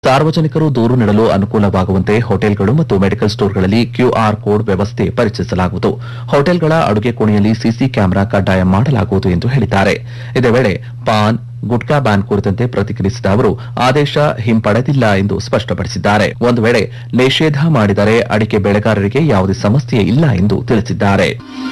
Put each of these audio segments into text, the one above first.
ಸಾರ್ವಜನಿಕರು ದೂರು ನೀಡಲು ಅನುಕೂಲವಾಗುವಂತೆ ಹೋಟೆಲ್ಗಳು ಮತ್ತು ಮೆಡಿಕಲ್ ಸ್ಟೋರ್ಗಳಲ್ಲಿ ಕ್ಯೂಆರ್ ಕೋಡ್ ವ್ಯವಸ್ಥೆ ಪರಿಚಯಿಸಲಾಗುವುದು. ಹೋಟೆಲ್ಗಳ ಅಡುಗೆ ಕೋಣೆಯಲ್ಲಿ ಸಿಸಿ ಕ್ಯಾಮೆರಾ ಕಡ್ಡಾಯ ಮಾಡಲಾಗುವುದು ಎಂದು ಹೇಳಿದ್ದಾರೆ. ಇದೇ ವೇಳೆ ಪಾನ್ ಗುಟ್ಕಾ ಬ್ಯಾನ್ ಕುರಿತಂತೆ ಪ್ರತಿಕ್ರಿಯಿಸಿದ ಅವರು ಆದೇಶ ಹಿಂಪಡೆದಿಲ್ಲ ಎಂದು ಸ್ಪಷ್ಟಪಡಿಸಿದ್ದಾರೆ. ಒಂದು ವೇಳೆ ನಿಷೇಧ ಮಾಡಿದರೆ ಅಡಿಕೆ ಬೆಳೆಗಾರರಿಗೆ ಯಾವುದೇ ಸಮಸ್ಯೆ ಇಲ್ಲ ಎಂದು ತಿಳಿಸಿದ್ದಾರೆ.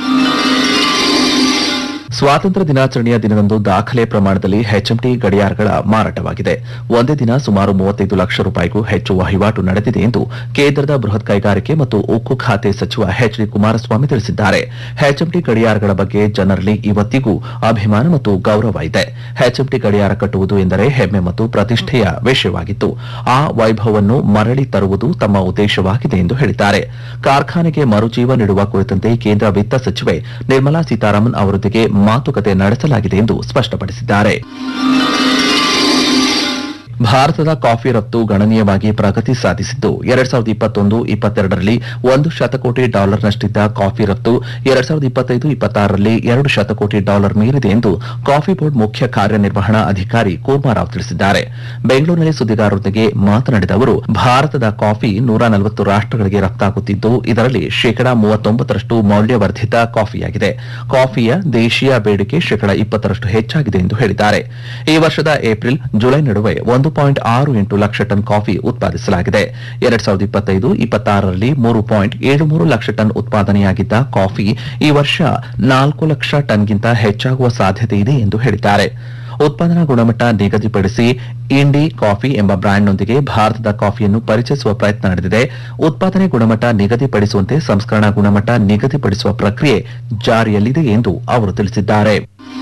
ಸ್ವಾತಂತ್ರ್ಯ ದಿನಾಚರಣೆಯ ದಿನದಂದು ದಾಖಲೆ ಪ್ರಮಾಣದಲ್ಲಿ ಎಚ್ಎಂಟಿ ಗಡಿಯಾರಗಳ ಮಾರಾಟವಾಗಿದೆ. ಒಂದೇ ದಿನ ಸುಮಾರು 35 ಲಕ್ಷ ರೂಪಾಯಿಗೂ ಹೆಚ್ಚು ವಹಿವಾಟು ನಡೆದಿದೆ ಎಂದು ಕೇಂದ್ರದ ಬೃಹತ್ ಕೈಗಾರಿಕೆ ಮತ್ತು ಉಕ್ಕು ಖಾತೆ ಸಚಿವ ಎಚ್ಡಿ ಕುಮಾರಸ್ವಾಮಿ ತಿಳಿಸಿದ್ದಾರೆ. ಎಚ್ಎಂಟಿ ಗಡಿಯಾರಗಳ ಬಗ್ಗೆ ಜನರಲ್ಲಿ ಇವತ್ತಿಗೂ ಅಭಿಮಾನ ಮತ್ತು ಗೌರವ ಇದೆ. ಎಚ್ಎಂಟಿ ಗಡಿಯಾರ ಕಟ್ಟುವುದು ಎಂದರೆ ಹೆಮ್ಮೆ ಮತ್ತು ಪ್ರತಿಷ್ಠೆಯ ವಿಷಯವಾಗಿತ್ತು. ಆ ವೈಭವವನ್ನು ಮರಳಿ ತರುವುದು ತಮ್ಮ ಉದ್ದೇಶವಾಗಿದೆ ಎಂದು ಹೇಳಿದ್ದಾರೆ. ಕಾರ್ಖಾನೆಗೆ ಮರುಜೀವ ನೀಡುವ ಕುರಿತಂತೆ ಕೇಂದ್ರ ವಿತ್ತ ಸಚಿವೆ ನಿರ್ಮಲಾ ಸೀತಾರಾಮನ್ ಅವರೊಂದಿಗೆ ಮಾತುಕತೆ ನಡೆಸಲಾಗಿದೆ ಎಂದು ಸ್ಪಷ್ಟಪಡಿಸಿದ್ದಾರೆ. ಭಾರತದ ಕಾಫಿ ರಫ್ತು ಗಣನೀಯವಾಗಿ ಪ್ರಗತಿ ಸಾಧಿಸಿದ್ದು 2021-22ರಲ್ಲಿ $1 ಶತಕೋಟಿ ನಷ್ಟಿದ್ದ ಕಾಫಿ ರಫ್ತು 2025-26ರಲ್ಲಿ $2 ಶತಕೋಟಿ ಮೀರಿದೆ ಎಂದು ಕಾಫಿ ಬೋರ್ಡ್ ಮುಖ್ಯ ಕಾರ್ಯನಿರ್ವಹಣಾ ಅಧಿಕಾರಿ ಕೂರ್ಮಾರಾವ್ ತಿಳಿಸಿದ್ದಾರೆ. ಬೆಂಗಳೂರಿನಲ್ಲಿ ಸುದ್ದಿಗಾರರೊಂದಿಗೆ ಮಾತನಾಡಿದ ಅವರು, ಭಾರತದ ಕಾಫಿ 140 ರಾಷ್ಟಗಳಿಗೆ ರಫ್ತಾಗುತ್ತಿದ್ದು ಇದರಲ್ಲಿ 39% ಮೌಲ್ಯವರ್ಧಿತ ಕಾಫಿಯಾಗಿದೆ. ಕಾಫಿಯ ದೇಶೀಯ ಬೇಡಿಕೆ 20% ಹೆಚ್ಚಾಗಿದೆ ಎಂದು ಹೇಳಿದ್ದಾರೆ. ಈ ವರ್ಷದ ಏಪ್ರಿಲ್ ಜುಲೈ ನಡುವೆ 1.68 lakh ton coffee ಉತ್ಪಾದಿಸಲಾಗಿದೆ. 2025-26ರಲ್ಲಿ 3.73 lakh ton ಉತ್ಪಾದನೆಯಾಗಿದ್ದ coffee ಈ ವರ್ಷ 4 ಲಕ್ಷ ಟನ್ಗಿಂತ ಹೆಚ್ಚಾಗುವ ಸಾಧ್ಯತೆ ಇದೆ ಎಂದು ಹೇಳಿದ್ದಾರೆ. ಉತ್ಪಾದನಾ ಗುಣಮಟ್ಟ ನಿಗದಿಪಡಿಸಿ ಇಂಡಿ ಕಾಫಿ ಎಂಬ ಬ್ರ್ಯಾಂಡ್ನೊಂದಿಗೆ ಭಾರತದ ಕಾಫಿಯನ್ನು ಪರಿಚಯಿಸುವ ಪ್ರಯತ್ನ ನಡೆದಿದೆ. ಉತ್ಪಾದನೆ ಗುಣಮಟ್ಟ ನಿಗದಿಪಡಿಸುವಂತೆ ಸಂಸ್ಕರಣಾ ಗುಣಮಟ್ಟ ನಿಗದಿಪಡಿಸುವ ಪ್ರಕ್ರಿಯೆ ಜಾರಿಯಲ್ಲಿದೆ ಎಂದು ಅವರು ತಿಳಿಸಿದ್ದಾರೆ.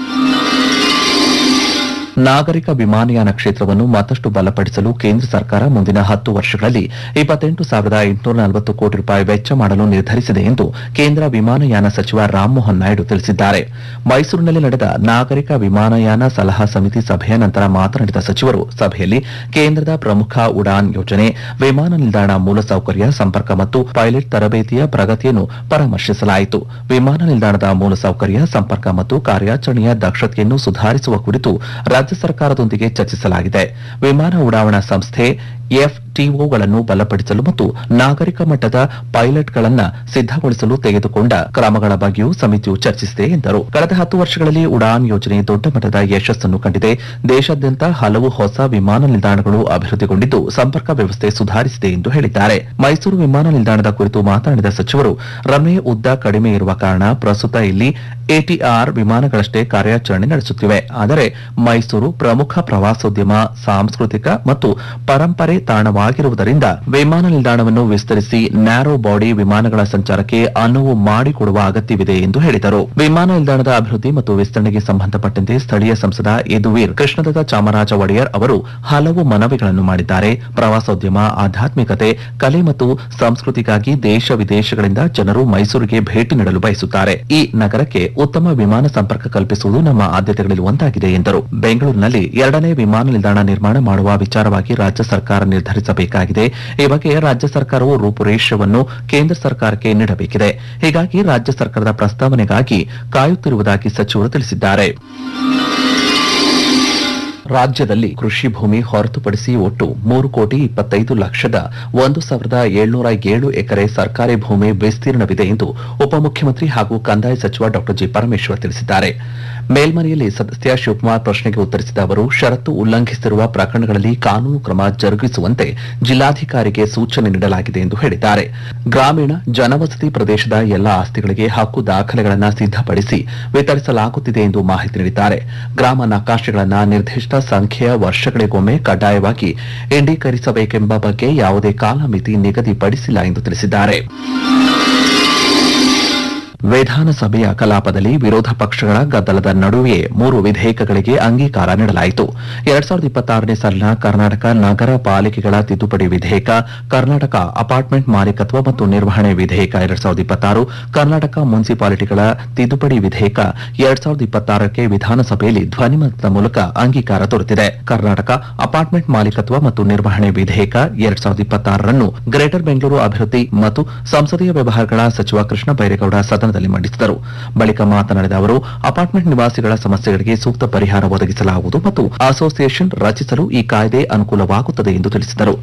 ನಾಗರಿಕ ವಿಮಾನಯಾನ ಕ್ಷೇತ್ರವನ್ನು ಮತ್ತಷ್ಟು ಬಲಪಡಿಸಲು ಕೇಂದ್ರ ಸರ್ಕಾರ ಮುಂದಿನ 10 ವರ್ಷಗಳಲ್ಲಿ 28,840 ಕೋಟಿ ರೂಪಾಯಿ ವೆಚ್ಚ ಮಾಡಲು ನಿರ್ಧರಿಸಿದೆ ಎಂದು ಕೇಂದ್ರ ವಿಮಾನಯಾನ ಸಚಿವ ರಾಮಮೋಹನ್ ನಾಯ್ಡು ತಿಳಿಸಿದ್ದಾರೆ. ಮೈಸೂರಿನಲ್ಲಿ ನಡೆದ ನಾಗರಿಕ ವಿಮಾನಯಾನ ಸಲಹಾ ಸಮಿತಿ ಸಭೆಯ ನಂತರ ಮಾತನಾಡಿದ ಸಚಿವರು, ಸಭೆಯಲ್ಲಿ ಕೇಂದ್ರದ ಪ್ರಮುಖ ಉಡಾನ್ ಯೋಜನೆ, ವಿಮಾನ ನಿಲ್ದಾಣ ಮೂಲಸೌಕರ್ಯ, ಸಂಪರ್ಕ ಮತ್ತು ಪೈಲಟ್ ತರಬೇತಿಯ ಪ್ರಗತಿಯನ್ನು ಪರಾಮರ್ಶಿಸಲಾಯಿತು. ವಿಮಾನ ನಿಲ್ದಾಣದ ಮೂಲಸೌಕರ್ಯ, ಸಂಪರ್ಕ ಮತ್ತು ಕಾರ್ಯಾಚರಣೆಯ ದಕ್ಷತೆಯನ್ನು ಸುಧಾರಿಸುವ ಕುರಿತು ರಾಜ್ಯ ಸರ್ಕಾರದೊಂದಿಗೆ ಚರ್ಚಿಸಲಾಗಿದೆ. ವಿಮಾನ ಉಡಾವಣಾ ಸಂಸ್ಥೆ ಎಫ್ಟಿಒಗಳನ್ನು ಬಲಪಡಿಸಲು ಮತ್ತು ನಾಗರಿಕ ಮಟ್ಟದ ಪೈಲಟ್ಗಳನ್ನು ಸಿದ್ದಗೊಳಿಸಲು ತೆಗೆದುಕೊಂಡ ಕ್ರಮಗಳ ಬಗ್ಗೆಯೂ ಸಮಿತಿಯು ಚರ್ಚಿಸಿದೆ ಎಂದರು. ಕಳೆದ 10 ವರ್ಷಗಳಲ್ಲಿ ಉಡಾನ್ ಯೋಜನೆ ದೊಡ್ಡ ಮಟ್ಟದ ಯಶಸ್ಸನ್ನು ಕಂಡಿದೆ. ದೇಶಾದ್ಯಂತ ಹಲವು ಹೊಸ ವಿಮಾನ ನಿಲ್ದಾಣಗಳು ಅಭಿವೃದ್ಧಿಗೊಂಡಿದ್ದು ಸಂಪರ್ಕ ವ್ಯವಸ್ಥೆ ಸುಧಾರಿಸಿದೆ ಎಂದು ಹೇಳಿದ್ದಾರೆ. ಮೈಸೂರು ವಿಮಾನ ನಿಲ್ದಾಣದ ಕುರಿತು ಮಾತನಾಡಿದ ಸಚಿವರು, ರನ್ವೇ ಉದ್ದ ಕಡಿಮೆ ಇರುವ ಕಾರಣ ಪ್ರಸ್ತುತ ಇಲ್ಲಿ ಎಟಿಆರ್ ವಿಮಾನಗಳಷ್ಟೇ ಕಾರ್ಯಾಚರಣೆ ನಡೆಸುತ್ತಿವೆ. ಆದರೆ ಮೈಸೂರು ಪ್ರಮುಖ ಪ್ರವಾಸೋದ್ಯಮ, ಸಾಂಸ್ಕೃತಿಕ ಮತ್ತು ಪರಂಪರೆ ತಾಣವಾಗಿರುವುದರಿಂದ ವಿಮಾನ ನಿಲ್ದಾಣವನ್ನು ವಿಸ್ತರಿಸಿ ನ್ಯಾರೋ ಬಾಡಿ ವಿಮಾನಗಳ ಸಂಚಾರಕ್ಕೆ ಅನುವು ಮಾಡಿಕೊಡುವ ಅಗತ್ಯವಿದೆ ಎಂದು ಹೇಳಿದರು. ವಿಮಾನ ನಿಲ್ದಾಣದ ಅಭಿವೃದ್ಧಿ ಮತ್ತು ವಿಸ್ತರಣೆಗೆ ಸಂಬಂಧಪಟ್ಟಂತೆ ಸ್ಥಳೀಯ ಸಂಸದ ಯದುವೀರ್ ಕೃಷ್ಣದತ್ತ ಚಾಮರಾಜ ಒಡೆಯರ್ ಅವರು ಹಲವು ಮನವಿಗಳನ್ನು ಮಾಡಿದ್ದಾರೆ. ಪ್ರವಾಸೋದ್ಯಮ, ಆಧ್ಯಾತ್ಮಿಕತೆ, ಕಲೆ ಮತ್ತು ಸಂಸ್ಕೃತಿಗಾಗಿ ದೇಶ ವಿದೇಶಗಳಿಂದ ಜನರು ಮೈಸೂರಿಗೆ ಭೇಟಿ ನೀಡಲು ಬಯಸುತ್ತಾರೆ. ಈ ನಗರಕ್ಕೆ ಉತ್ತಮ ವಿಮಾನ ಸಂಪರ್ಕ ಕಲ್ಪಿಸುವುದು ನಮ್ಮ ಆದ್ಯತೆಗಳಲ್ಲಿ ಒಂದಾಗಿದೆ ಎಂದರು. ಬೆಂಗಳೂರಿನಲ್ಲಿ 2ನೇ ವಿಮಾನ ನಿಲ್ದಾಣ ನಿರ್ಮಾಣ ಮಾಡುವ ವಿಚಾರವಾಗಿ ರಾಜ್ಯ ಸರ್ಕಾರ ನಿರ್ಧರಿಸಬೇಕಾಗಿದೆ. ಈ ಬಗ್ಗೆ ರಾಜ್ಯ ಸರ್ಕಾರವು ರೂಪುರೇಷವನ್ನು ಕೇಂದ್ರ ಸರ್ಕಾರಕ್ಕೆ ನೀಡಬೇಕಿದೆ. ಹೀಗಾಗಿ ರಾಜ್ಯ ಸರ್ಕಾರದ ಪ್ರಸ್ತಾವನೆಗಾಗಿ ಕಾಯುತ್ತಿರುವುದಾಗಿ ಸಚಿವರು ತಿಳಿಸಿದ್ದಾರೆ. ರಾಜ್ಯದಲ್ಲಿ ಕೃಷಿ ಭೂಮಿ ಹೊರತುಪಡಿಸಿ ಒಟ್ಟು 3,25,01,707 ಎಕರೆ ಸರ್ಕಾರಿ ಭೂಮಿ ವಿಸ್ತೀರ್ಣವಿದೆ ಎಂದು ಉಪಮುಖ್ಯಮಂತ್ರಿ ಹಾಗೂ ಕಂದಾಯ ಸಚಿವ ಡಾ ಜಿ ಪರಮೇಶ್ವರ್ ತಿಳಿಸಿದ್ದಾರೆ. ಮೇಲ್ಮನೆಯಲ್ಲಿ ಸದಸ್ಯ ಶಿವಕುಮಾರ್ ಪ್ರಶ್ನೆಗೆ ಉತ್ತರಿಸಿದ ಅವರು, ಷರತ್ತು ಉಲ್ಲಂಘಿಸಿರುವ ಪ್ರಕರಣಗಳಲ್ಲಿ ಕಾನೂನು ಕ್ರಮ ಜರುಗಿಸುವಂತೆ ಜಿಲ್ಲಾಧಿಕಾರಿಗೆ ಸೂಚನೆ ನೀಡಲಾಗಿದೆ ಎಂದು ಹೇಳಿದ್ದಾರೆ. ಗ್ರಾಮೀಣ ಜನವಸತಿ ಪ್ರದೇಶದ ಎಲ್ಲ ಆಸ್ತಿಗಳಿಗೆ ಹಕ್ಕು ದಾಖಲೆಗಳನ್ನು ಸಿದ್ದಪಡಿಸಿ ವಿತರಿಸಲಾಗುತ್ತಿದೆ ಎಂದು ಮಾಹಿತಿ ನೀಡಿದ್ದಾರೆ. ಗ್ರಾಮ ನಕಾಶೆಗಳನ್ನು ನಿರ್ದಿಷ್ಟ ಸಂಖ್ಯೆಯ ವರ್ಷಗಳಿಗೊಮ್ಮೆ ಕಡ್ಡಾಯವಾಗಿ ಇಂಡೀಕರಿಸಬೇಕೆಂಬ ಬಗ್ಗೆ ಯಾವುದೇ ಕಾಲಮಿತಿ ನಿಗದಿಪಡಿಸಿಲ್ಲ ಎಂದು ತಿಳಿಸಿದ್ದಾರೆ. ವಿಧಾನಸಭೆಯ ಕಲಾಪದಲ್ಲಿ ವಿರೋಧ ಪಕ್ಷಗಳ ಗದ್ದಲದ ನಡುವೆಯೇ 3 ವಿಧೇಯಕಗಳಿಗೆ ಅಂಗೀಕಾರ ನೀಡಲಾಯಿತು. 2026ನೇ ಸಾಲಿನ ಕರ್ನಾಟಕ ನಗರ ಪಾಲಿಕೆಗಳ ತಿದ್ದುಪಡಿ ವಿಧೇಯಕ, ಕರ್ನಾಟಕ ಅಪಾರ್ಟ್ಮೆಂಟ್ ಮಾಲೀಕತ್ವ ಮತ್ತು ನಿರ್ವಹಣೆ ವಿಧೇಯಕ 2026, ಕರ್ನಾಟಕ ಮುನ್ಸಿಪಾಲಿಟಿಗಳ ತಿದ್ದುಪಡಿ ವಿಧೇಯಕ 2026ಕ್ಕೆ ವಿಧಾನಸಭೆಯಲ್ಲಿ ಧ್ವನಿಮತದ ಮೂಲಕ ಅಂಗೀಕಾರ ದೊರೆತಿದೆ. ಕರ್ನಾಟಕ ಅಪಾರ್ಟ್ಮೆಂಟ್ ಮಾಲೀಕತ್ವ ಮತ್ತು ನಿರ್ವಹಣೆ ವಿಧೇಯಕ 2026ರನ್ನು ಗ್ರೇಟರ್ ಬೆಂಗಳೂರು ಅಭಿವೃದ್ಧಿ ಮತ್ತು ಸಂಸದೀಯ ವ್ಯವಹಾರಗಳ ಸಚಿವ ಕೃಷ್ಣ ಬೈರೇಗೌಡ ಸದನದಲ್ಲಿ ಮಂಡಿಸಿದರು. ಬಳಿಕ ಮಾತನಾಡಿದ ಅವರು, ಅಪಾರ್ಟ್ಮೆಂಟ್ ನಿವಾಸಿಗಳ ಸಮಸ್ಯೆಗಳಿಗೆ ಸೂಕ್ತ ಪರಿಹಾರ ಒದಗಿಸಲಾಗುವುದು ಮತ್ತು ಅಸೋಸಿಯೇಷನ್ ರಚಿಸಲು ಈ ಕಾಯ್ದೆ ಅನುಕೂಲವಾಗುತ್ತದೆ ಎಂದು ತಿಳಿಸಿದರು.